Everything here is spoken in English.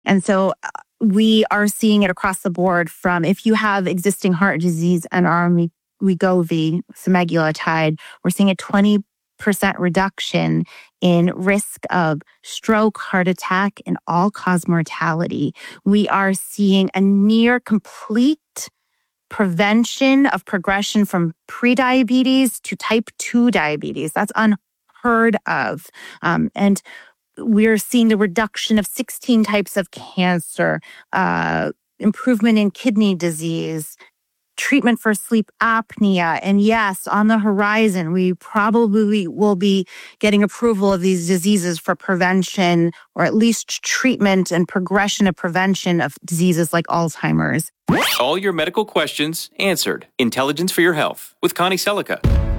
And so we are seeing it across the board from if you have existing heart disease and are on Wegovy, semaglutide, we're seeing a 20% reduction in risk of stroke, heart attack, and all-cause mortality. We are seeing a near complete prevention of progression from prediabetes to type 2 diabetes. That's unheard of. And we're seeing the reduction of 16 types of cancer, improvement in kidney disease, treatment for sleep apnea. And yes, on the horizon, we probably will be getting approval of these diseases for prevention, or at least treatment and progression of prevention of diseases like Alzheimer's. All your medical questions answered. Intelligence for Your Health with Connie Selica.